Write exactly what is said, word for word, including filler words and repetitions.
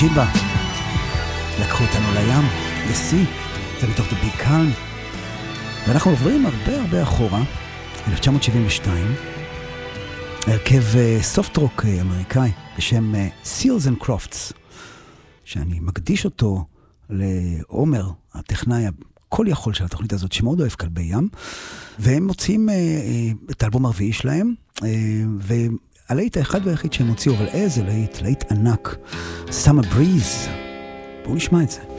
שיבה. לקחו אותנו לים, לסי, זה מתוך The Big Calm. ואנחנו עוברים הרבה הרבה אחורה, אלף תשע מאות שבעים ושתיים, הרכב סופט רוק אמריקאי בשם Seals and Crofts, שאני מקדיש אותו לעומר, הטכנאי הכל יכול של התוכנית הזאת, שמאוד אוהב כלבי ים, והם מוצאים את האלבום הרביעי שלהם, והלהיט האחד והיחיד שהם הוציאו, אבל איזה להיט, להיט ענק, Summer Breeze. בואו נשמע את זה.